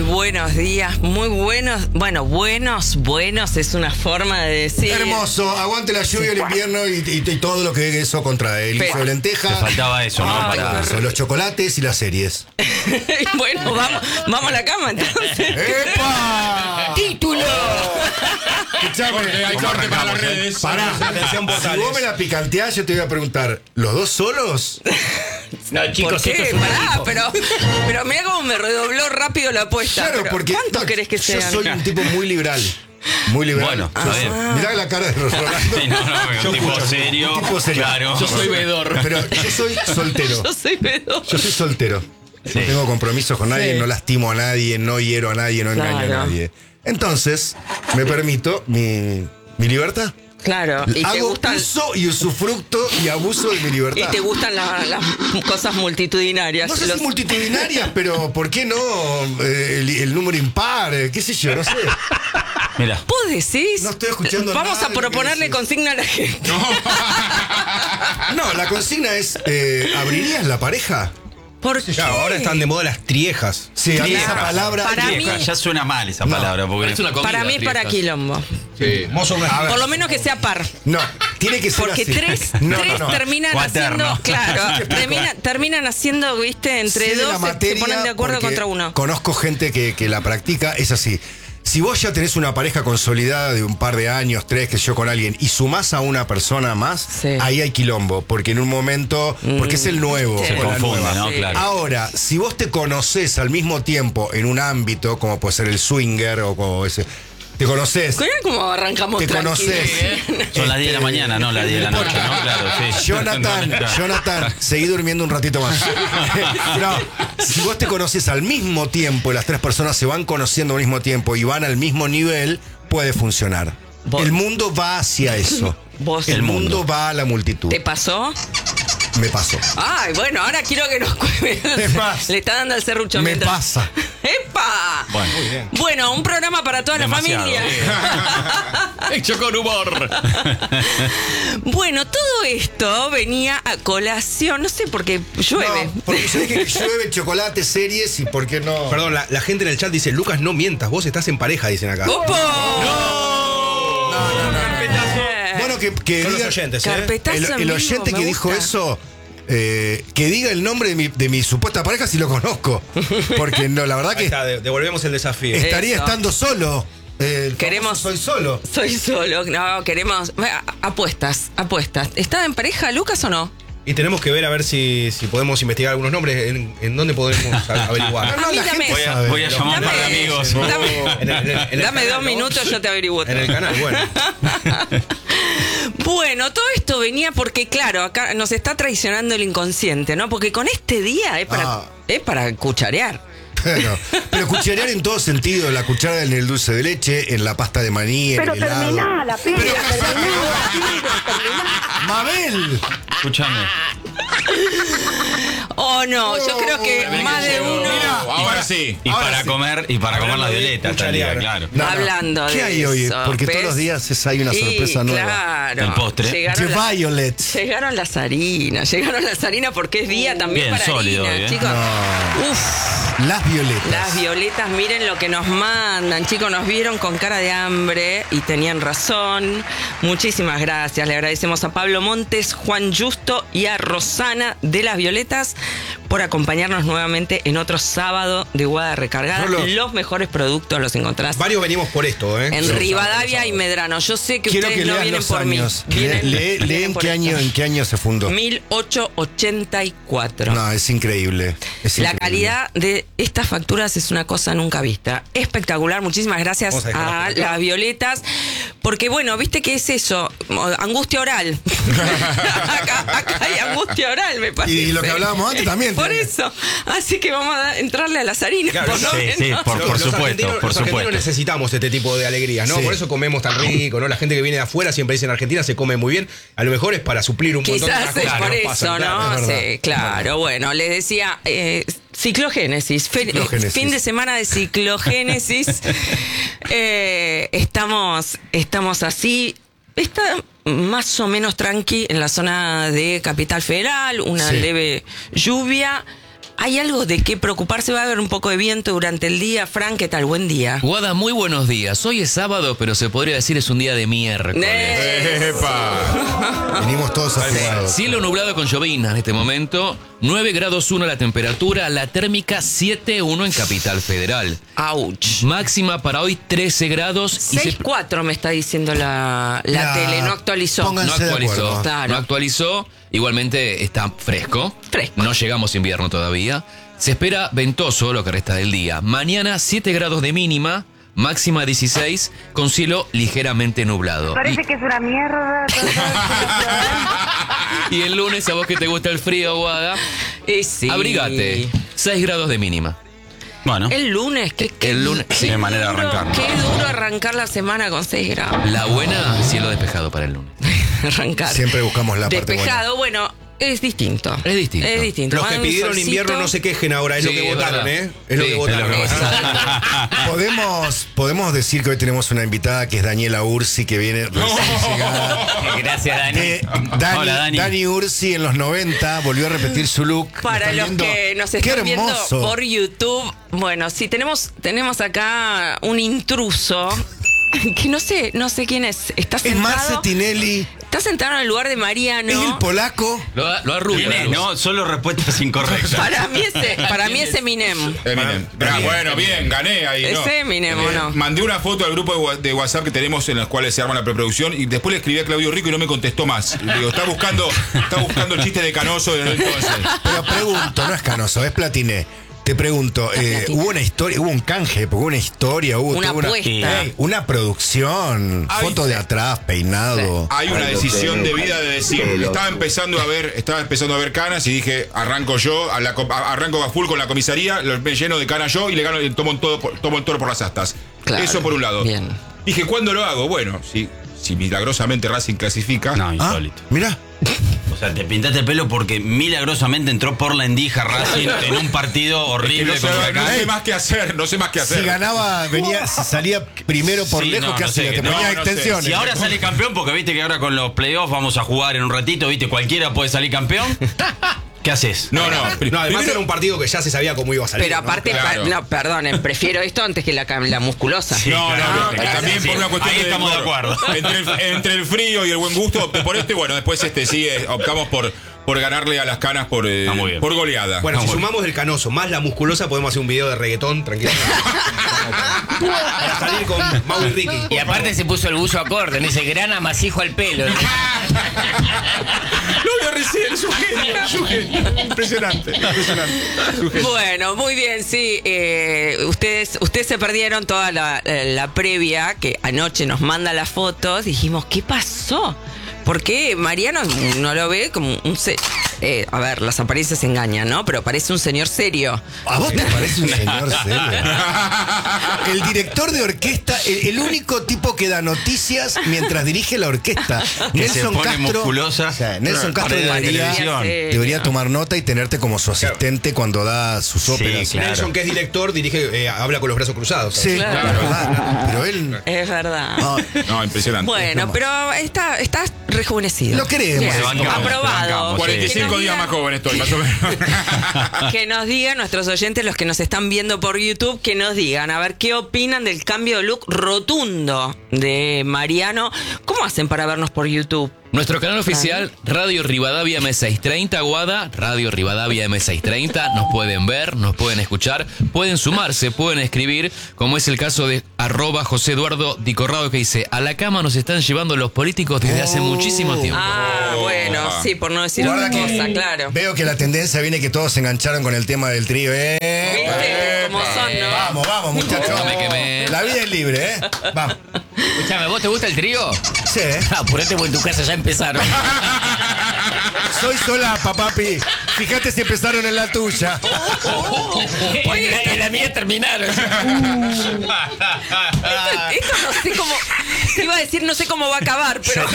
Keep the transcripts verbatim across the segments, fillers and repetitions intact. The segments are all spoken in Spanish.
buenos días, muy buenos, bueno, buenos, buenos es una forma de decir. Hermoso, aguante la lluvia, el invierno y, y, y todo lo que eso contrae. El guiso de lenteja. Te faltaba eso, ¿no? Ay, Para... Eso, los chocolates y las series. Bueno, vamos, vamos a la cama entonces. ¡Epa! ¡Título! Escuchame, Hay corte para las redes. Pará, Atención, si portales. vos me la picanteás, yo te voy a preguntar, ¿los dos solos? No, ¿Por chicos, qué? esto es un Pará, equipo. pero, pero mira cómo me redobló rápido la apuesta. Claro, Pero porque ¿cuánto no, querés que yo sean? soy un tipo muy liberal. Muy liberal. Bueno, Yo está soy- bien. Mirá la cara de Rolando. Sí, no, no, Yo un tipo escucho, serio. un tipo serio. Claro. Yo soy vedor. Pero yo soy soltero. Yo soy pedo. Yo soy soltero. Sí. No tengo compromisos con nadie, Sí. no lastimo a nadie, no hiero a nadie, no engaño Claro. a nadie. Entonces, me permito mi, mi libertad. Claro, y te Hago gustan uso y usufructo y abuso de mi y libertad. te gustan la- las cosas multitudinarias. No sé Los- si multitudinarias, pero ¿por qué no eh, el, el número impar? Eh, ¿Qué sé yo? No sé. Mira. ¿Vos decís? No estoy escuchando Vamos nada a de lo que proponerle decís. consigna a la gente. No, la consigna es, eh, ¿abrirías la pareja? ¿Por qué? Claro, ahora están de moda las triejas. Sí, a mí Trieja. esa palabra... Para mí- Vieja, ya suena mal esa No. palabra. Porque... Es una comida, Para mí es para triejas. quilombo. Sí. Mozo, una- A ver. Por lo menos que sea par. No, tiene que ser Porque así. tres, No, tres no, no. terminan Cuaterno. haciendo, claro, termina- terminan haciendo, viste, entre Sé de dos la se- se materia ponen de acuerdo porque contra uno. Conozco gente que, que la practica, es así. Si vos ya tenés una pareja consolidada de un par de años, tres, que yo con alguien, y sumás a una persona más, Sí. ahí hay quilombo, porque en un momento, porque es el nuevo. Sí. Se o la confunde, nueva. ¿no? Sí. Claro. Ahora, si vos te conocés al mismo tiempo en un ámbito, como puede ser el swinger o como ese, te conocés, Mirá cómo arrancamos te tranquilos. conocés. Son las diez de la mañana, no las diez de la noche, ¿no? Claro, sí. Jonathan, Jonathan, seguí durmiendo un ratito más. No, si vos te conoces al mismo tiempo y las tres personas se van conociendo al mismo tiempo y van al mismo nivel, puede funcionar. Vos- El mundo va hacia eso. Vos- El El mundo. mundo. va a la multitud. ¿Te pasó? Me pasó. Ay, bueno, ahora quiero que nos cuente. Es más, Le está dando el serrucho. Me mientras- pasa. ¡Epa! Bueno, muy bien. Bueno, un programa para toda Demasiado. la familia. Hecho con humor. Bueno, todo esto venía a colación, no sé por qué llueve. No, porque yo dije que llueve, chocolate, series y por qué no. Perdón, la, la gente en el chat dice, Lucas, no mientas, vos estás en pareja, dicen acá. ¡Opo! Bueno, que, que Son los diga- oyentes, ¿eh? Carpetazo el, en el vivo, oyente me que dijo gusta. eso, eh, que diga el nombre de mi, de mi supuesta pareja si lo conozco. Porque no, la verdad Ahí que está, de- devolvemos el desafío. estaría Eso. estando solo. Eh, el Queremos- famoso Soy solo. Soy solo, no, queremos. Apuestas, apuestas. ¿Está en pareja Lucas o no? Y tenemos que ver a ver si, si podemos investigar algunos nombres, en, en dónde podemos a- averiguar. A mí la dame- gente Voy a, sabe. voy a llamar a un par de Dame- amigos. dame- En el- en el- en el Dame canal, dos ¿no? minutos, yo te averiguo. En el canal, bueno. Bueno, todo esto venía porque, claro, acá nos está traicionando el inconsciente, ¿no? Porque con este día es para, Ah. es para cucharear. Pero, pero cucharear en todo sentido, la cuchara en el dulce de leche, en la pasta de maní, en Pero el helado. terminá, la piba, Pero terminá, callate, terminá. Mabel. Escúchame. Oh, no, yo creo que ven más que de llegó. uno. Mira, ahora sí. Y ahora para sí. comer, y para comer Hablando las de violetas, cucharear. también, claro. No, no. Hablando ¿Qué de hay hoy? eso, Porque ¿ves? todos los días es- hay una Y, sorpresa nueva. Claro. El postre. Llegaron, The la- Violets. llegaron las harinas, llegaron las harinas porque es día también Bien para sólido harinas, hoy, ¿eh? chicos. No. Uf. Las violetas. Las violetas, miren lo que nos mandan, chicos, nos vieron con cara de hambre y tenían razón. Muchísimas gracias, le agradecemos a Pablo Montes, Juan Justo y a Rosana de las Violetas por acompañarnos nuevamente en otro sábado de Guada Recargada. Rolo. Los mejores productos los encontrás Varios venimos por esto, ¿eh? en Los Rivadavia sábados, y los Medrano. Yo sé que Quiero ustedes que no leas vienen los por años. mí. Vienen- Lee, lee vienen en por qué esto. año, en qué año se fundó. mil ochocientos ochenta y cuatro. No, es increíble. Es La increíble. calidad de estas facturas es una cosa nunca vista. Espectacular. Muchísimas gracias Vamos a dejarlas a por acá. las Violetas. Porque, bueno, viste que es eso. Angustia oral. acá, acá hay angustia oral, me parece. Y lo que hablábamos antes también. Por eso. Así que vamos a entrarle a las harinas. Claro, por lo sí, menos. sí, por- Los- los supuesto, argentinos- por los argentinos supuesto. necesitamos este tipo de alegrías, ¿no? Sí. Por eso comemos tan rico, ¿no? La gente que viene de afuera siempre dice en Argentina se come muy bien. A lo mejor es para suplir un montón de Quizás otras es cosas por que eso, nos pasan, claro, ¿no? es verdad. Sí, claro. Bueno, les decía, eh, ciclogénesis, fe- Ciclogénesis. fin de semana de ciclogénesis. Eh, estamos, estamos así. Está más o menos tranqui en la zona de Capital Federal, una Sí. leve lluvia. ¿Hay algo de qué preocuparse? ¿Va a haber un poco de viento durante el día? Fran, ¿qué tal? Buen día. Guada, muy buenos días. Hoy es sábado, pero se podría decir es un día de miércoles. ¡Epa! Venimos todos afinados. Cielo nublado con llovizna en este momento. nueve grados uno la temperatura. La térmica siete uno en Capital Federal. Ouch. Máxima para hoy trece grados. y seis cuatro me está diciendo la, la Ya, tele. No actualizó. pónganse No de actualizó. acuerdo. Claro. No actualizó. Igualmente está fresco. Fresco. No llegamos a invierno todavía. Se espera ventoso lo que resta del día. Mañana siete grados de mínima. Máxima dieciséis, con cielo ligeramente nublado. Parece que es una mierda. Y, y el lunes, a vos que te gusta el frío, Guada, Eh, sí. abrigate. seis grados de mínima. Bueno, El lunes, qué, qué El lunes, qué sí. Qué manera de duro, arrancar, ¿no? Qué duro arrancar la semana con seis grados. La buena, cielo despejado para el lunes. Arrancar. Siempre buscamos la parte buena. Despejado, bueno, es distinto. Es distinto. Es distinto. Los que Manda un pidieron solcito. invierno no se quejen ahora, es Sí, lo que es votaron, verdad. ¿eh? Es lo Sí, que es votaron. lo que ¿Podemos, podemos decir que hoy tenemos una invitada que es Daniela Ursi, que viene recién llegada. gracias, Dani. Eh, Dani, Hola, Dani. Dani Ursi en los noventa volvió a repetir su look. Para ¿Están los viendo? que nos ¡Qué están viendo hermoso! por YouTube, bueno, sí, tenemos, tenemos acá un intruso que no sé, no sé quién es. Está Es sentado. Marce Tinelli, Está sentado en el lugar de Mariano. es el polaco. Lo, lo arruga. ¿Quién es? No, solo respuestas incorrectas. Para mí es, para mí es Eminem. Eminem. Ah, bueno, bien, gané ahí, ¿no? ¿Es Eminem o no? Mandé una foto al grupo de wa- de WhatsApp que tenemos en los cuales se arma la preproducción y después le escribí a Claudio Rico y no me contestó más. Y digo, está buscando, está buscando chiste de Canoso desde entonces. Pero pregunto, no es Canoso, es Platiné. Te pregunto, eh, hubo una historia, hubo un canje, porque hubo una historia, hubo Una toda apuesta. Ey, una producción, Ay, foto de atrás, peinado. Hay una decisión de vida de decir, estaba empezando a ver, estaba empezando a ver canas y dije, arranco yo, a la, co- a- arranco a full con la comisaría, lo- me lleno de canas yo y le gano y tomo todo, por- tomo el toro por las astas. Claro. Eso por un lado. Bien. Dije, ¿cuándo lo hago? Bueno, si, si milagrosamente Racing clasifica. No, Ah, insólito. mirá. O sea, te pintaste el pelo porque milagrosamente entró por la endija Racing en un partido Que horrible no, sé, con no Huracán. sé más qué hacer, no sé más qué hacer. Si ganaba, venía, si salía primero por Sí, lejos, no, ¿qué no sé hacía? qué- Te no, ponía no sé. extensiones. Si ahora sale campeón, porque viste que ahora con los playoffs vamos a jugar en un ratito, viste, cualquiera puede salir campeón. ¿Qué haces? No, no. No, además primero- era un partido que ya se sabía cómo iba a salir. Pero ¿no? aparte, Claro. pa- no, perdonen, prefiero esto antes que la, cam- la musculosa. Sí, No, no, claro, no, claro, también sí. por una cuestión Ahí de estamos de decoro. acuerdo. Entre el, entre el frío y el buen gusto opté por este, bueno, después este sí eh, optamos por, por ganarle a las canas por, eh, Ah, muy bien. por goleada. Bueno, si Vamos. sumamos el Canoso más la musculosa, podemos hacer un video de reggaetón tranquilamente. Para salir con Mau y Ricky. Y aparte se puso el buzo acorde, en ese gran amasijo al pelo. Lo vi recién, es un genio, es un genio. Impresionante, impresionante. Es un genio. Bueno, muy bien, sí. eh, ustedes, ustedes se perdieron toda la, eh, la previa, que anoche nos manda las fotos. Dijimos, ¿qué pasó? Porque Mariano no lo ve como un... se- eh, a ver, las apariencias engañan, ¿no? Pero parece un señor serio. ¿A vos te parece un señor serio? El director de orquesta, el, el único tipo que da noticias mientras dirige la orquesta. Que se pone musculosa. o sea, Nelson Castro Para la debería, televisión. debería tomar nota y tenerte como su asistente cuando da sus óperas. claro. Nelson, que es director, dirige, eh, habla con los brazos cruzados. Sí, Claro. claro, verdad. Pero él. Es verdad. Ah, No, impresionante. Bueno, pero está, está rejuvenecido. Lo queremos. Bien, Se bancamos, se aprobado. bancamos, cuarenta y cinco Que nos días digan- más joven estoy, más o menos. Que nos digan nuestros oyentes, los que nos están viendo por YouTube, que nos digan, a ver qué opinan del cambio de look rotundo de Mariano. ¿Cómo hacen para vernos por YouTube? Nuestro canal oficial, Radio Rivadavia M seiscientos treinta, Guada, Radio Rivadavia M seiscientos treinta, nos pueden ver, nos pueden escuchar, pueden sumarse, pueden escribir, como es el caso de arroba José Eduardo Di Corrado, que dice, a la cama nos están llevando los políticos desde hace muchísimo tiempo. Ah, bueno, sí, por no decir otra Guarda que cosa, claro. Veo que la tendencia viene que todos se engancharon con el tema del trío. ¿eh? ¿Viste cómo son, no? Vamos, vamos, muchachos. No me quemé. La vida es libre, ¿eh? Vamos. Escuchame, ¿vos te gusta el trío? Sí, ¿eh? Apurate porque en tu casa ya empezaron. Soy solapa, papi. Fíjate si empezaron en la tuya. En la, en la mía terminaron. Esto, esto no sé cómo... Iba a decir no sé cómo va a acabar, pero...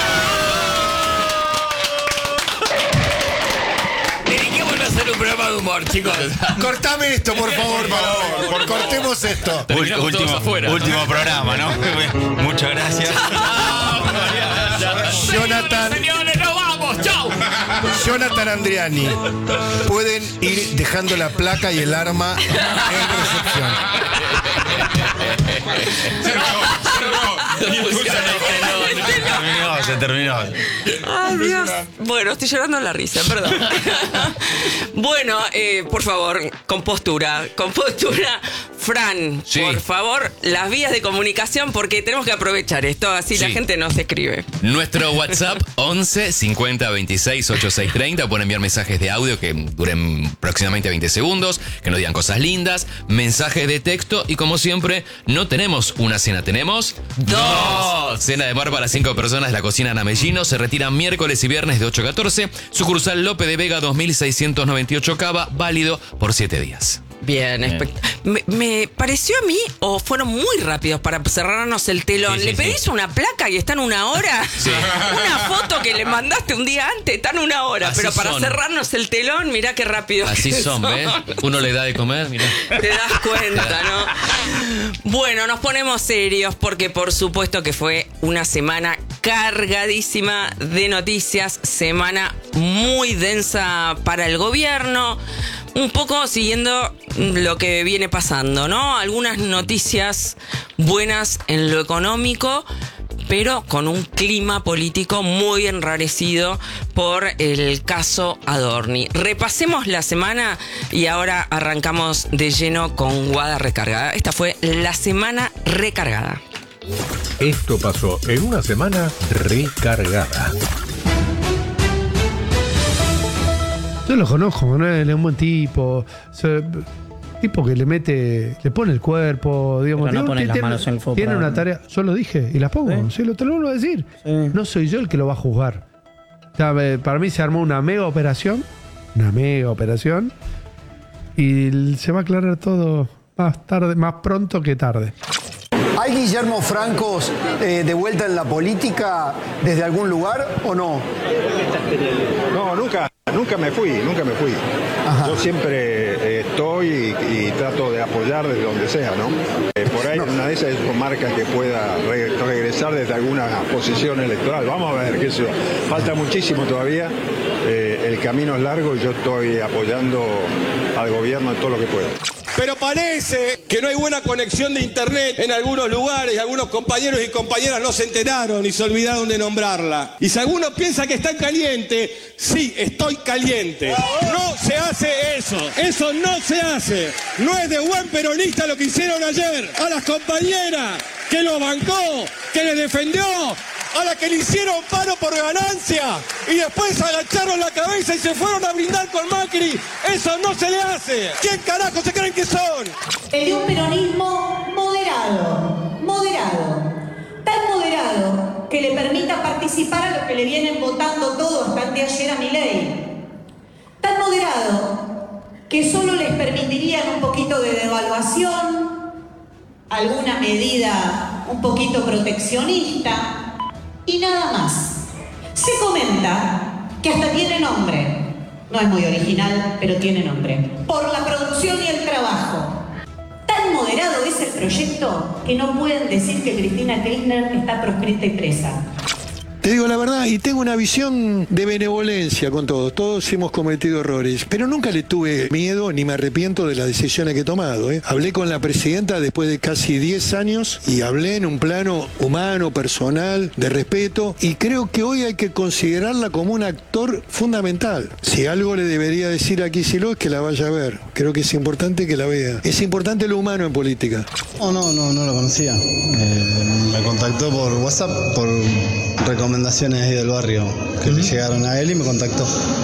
Dediquémonos a hacer un programa de humor, chicos. Cortame esto, por favor, por favor. Cortemos esto. Terminamos último, todos afuera. último programa, ¿no? Muchas gracias. Jonathan. Señores, nos vamos. vos, chau. Jonathan Andriani. Pueden ir dejando la placa y el arma en recepción. Se acabó, se acabó. Se terminó, se terminó. Ay, Dios. Bueno, estoy llorando en la risa, perdón. Bueno, eh, por favor, compostura, compostura. Fran, Sí. por favor, las vías de comunicación, porque tenemos que aprovechar esto, así la Sí. gente nos escribe. Nuestro WhatsApp once cincuenta veintiséis ochenta y seis treinta. Pueden enviar mensajes de audio que duren aproximadamente veinte segundos, que nos digan cosas lindas, mensajes de texto y como siempre, no tenemos una cena, tenemos dos. Cena de bar para cinco personas de la cocina Namellino. Se retiran miércoles y viernes de ocho a catorce. Sucursal Lope de Vega dos mil seiscientos noventa y ocho Cava, válido por siete días. Bien, espect- me, me pareció a mí, o fueron muy rápidos para cerrarnos el telón. Sí, sí, ¿Le pedís sí. una placa y están una hora? Una foto que le mandaste un día antes, están una hora. Así pero para son. cerrarnos el telón, mirá qué rápido. Así que son, ¿ves? Uno le da de comer, mira. Te das cuenta, ¿no? Bueno, nos ponemos serios porque por supuesto que fue una semana cargadísima de noticias, semana muy densa para el gobierno, un poco siguiendo lo que viene pasando, ¿no? Algunas noticias buenas en lo económico, pero con un clima político muy enrarecido por el caso Adorni. Repasemos la semana y ahora arrancamos de lleno con Guada Recargada. Esta fue la semana recargada. Esto pasó en una semana recargada. Yo lo conozco, Manuel, es un buen tipo. O sea, tipo que le mete, le pone el cuerpo, digamos. Pero no tiene- pone las tiene- manos en el fuego Tiene para- una tarea, yo lo dije y las pongo, sí, lo, te lo vuelvo a decir. Sí. No soy yo el que lo va a juzgar. O sea, me- para mí se armó una mega operación, una mega operación, y l- se va a aclarar todo más tarde, más pronto que tarde. ¿Hay Guillermo Francos eh, de vuelta en la política desde algún lugar o no? No, nunca, nunca me fui, nunca me fui. Ajá. Yo siempre eh, estoy y, y trato de apoyar desde donde sea, ¿no? Eh, por ahí una de esas marcas que pueda re- regresar desde alguna posición electoral. Vamos a ver, qué sé yo. Falta muchísimo todavía. Eh, el camino es largo y yo estoy apoyando al gobierno en todo lo que pueda. Pero parece que no hay buena conexión de internet en algunos lugares y algunos compañeros y compañeras no se enteraron y se olvidaron de nombrarla. Y si alguno piensa que está caliente, sí, estoy caliente. No se hace eso. Eso no se hace. No es de buen peronista lo que hicieron ayer. A las compañeras que lo bancó, que le defendió, a la que le hicieron paro por ganancia y después agacharon la cabeza y se fueron a brindar con Macri. Eso no se le hace. ¿Quién carajo se creen que son? El de un peronismo moderado, moderado, tan moderado que le permita participar a los que le vienen votando todos hasta anteayer a Milei. Tan moderado que solo les permitirían un poquito de devaluación, alguna medida un poquito proteccionista y nada más. Se comenta que hasta tiene nombre. No es muy original, pero tiene nombre. Por la producción y el trabajo. Tan moderado es el proyecto que no pueden decir que Cristina Kirchner está proscrita y presa. Te digo la verdad, y tengo una visión de benevolencia con todos. Todos hemos cometido errores, pero nunca le tuve miedo ni me arrepiento de las decisiones que he tomado. ¿eh? Hablé con la presidenta después de casi diez años y hablé en un plano humano, personal, de respeto, y creo que hoy hay que considerarla como un actor fundamental. Si algo le debería decir a Kicillof es que la vaya a ver. Creo que es importante que la vea. Es importante lo humano en política. No, no, no, no lo conocía. Eh, me contactó por WhatsApp, por recomendaciones ahí del barrio que le llegaron a él y me contactó.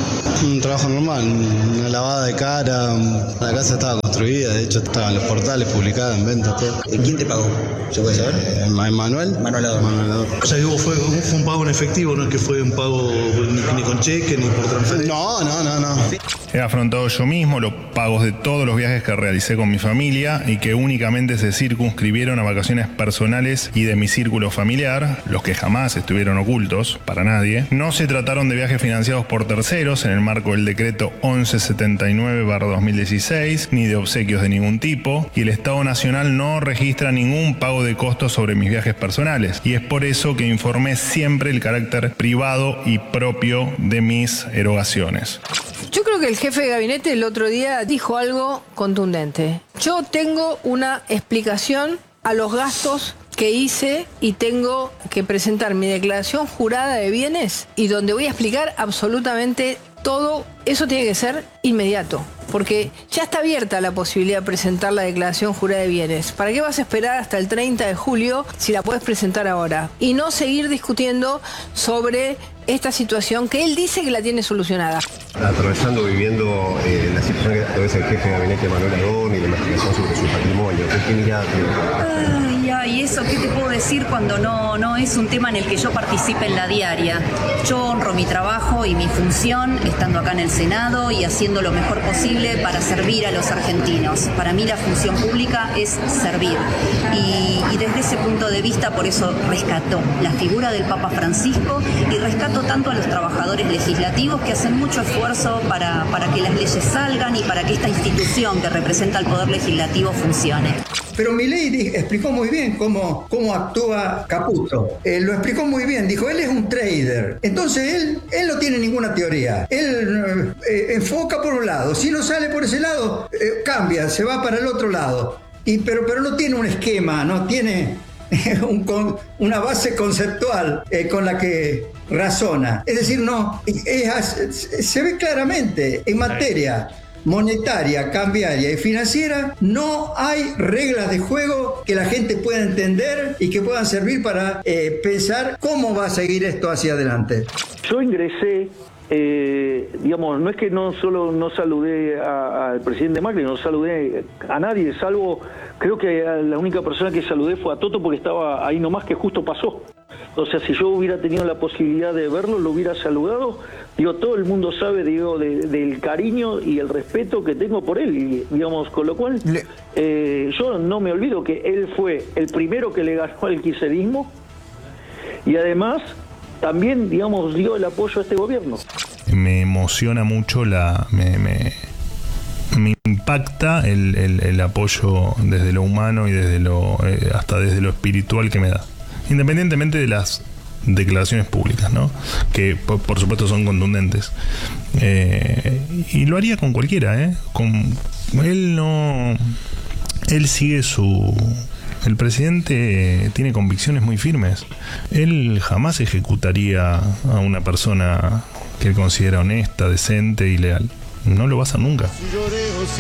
Un trabajo normal, una lavada de cara, la casa estaba construida, de hecho estaban los portales publicados en venta, todo. ¿De quién te pagó? ¿Se puede saber? Eh, Manuel. Manuel Adorni. Manuel Adorni. O sea, digo, fue, fue un pago en efectivo, no es que fue un pago ni, ni con cheque ni por transferencia. No, no, no, no. He afrontado yo mismo los pagos de todos los viajes que realicé con mi familia y que únicamente se circunscribieron a vacaciones personales y de mi círculo familiar, los que jamás estuvieron ocultos ocultos para nadie. No se trataron de viajes financiados por terceros en el marco del decreto once setenta y nueve barra dos mil dieciséis, ni de obsequios de ningún tipo, y el Estado Nacional no registra ningún pago de costos sobre mis viajes personales. Y es por eso que informé siempre el carácter privado y propio de mis erogaciones. Yo creo que el jefe de gabinete el otro día dijo algo contundente. Yo tengo una explicación a los gastos que hice y tengo que presentar mi declaración jurada de bienes y donde voy a explicar absolutamente todo. Eso tiene que ser inmediato, porque ya está abierta la posibilidad de presentar la declaración jurada de bienes. ¿Para qué vas a esperar hasta el treinta de julio si la puedes presentar ahora? Y no seguir discutiendo sobre esta situación que él dice que la tiene solucionada. Atravesando, viviendo eh, la situación que atraviesa el jefe de gabinete Manuel Aarón y la investigación sobre su patrimonio. ¿Qué mirada tiene? Ay, ay, eso, ¿qué te puedo decir cuando no, no es un tema en el que yo participe en la diaria? Yo honro mi trabajo y mi función estando acá en el Senado y haciendo lo mejor posible para servir a los argentinos. Para mí la función pública es servir. Y, y desde ese punto de vista, por eso rescato la figura del Papa Francisco y rescato tanto a los trabajadores legislativos que hacen mucho esfuerzo para, para que las leyes salgan y para que esta institución que representa al Poder Legislativo funcione. Pero Milei explicó muy bien cómo, cómo actúa Caputo. Eh, lo explicó muy bien. Dijo, él es un trader. Entonces él, él no tiene ninguna teoría. Él eh, enfoca por un lado. Si no sale por ese lado, eh, cambia, se va para el otro lado. Y, pero, pero no tiene un esquema, no tiene un, con, una base conceptual eh, con la que razona. Es decir, no, es, se ve claramente en materia monetaria, cambiaria y financiera, no hay reglas de juego que la gente pueda entender y que puedan servir para eh, pensar cómo va a seguir esto hacia adelante. Yo ingresé, eh, digamos, no es que no solo no saludé al presidente Macri, no saludé a nadie, salvo, creo que a la única persona que saludé fue a Toto porque estaba ahí nomás, que justo pasó. O sea, si yo hubiera tenido la posibilidad de verlo, lo hubiera saludado. Digo, todo el mundo sabe, digo, de, del cariño y el respeto que tengo por él. Y, digamos, con lo cual, eh, yo no me olvido que él fue el primero que le ganó al kirchnerismo y además también, digamos, dio el apoyo a este gobierno. Me emociona mucho, la me, me, me impacta el, el, el apoyo desde lo humano y desde lo eh, hasta desde lo espiritual que me da. Independientemente de las declaraciones públicas, ¿no? Que por, por supuesto son contundentes. Eh, y lo haría con cualquiera, ¿eh? Con, él no... Él sigue su... El presidente tiene convicciones muy firmes. Él jamás ejecutaría a una persona que él considera honesta, decente y leal. No lo va a hacer nunca.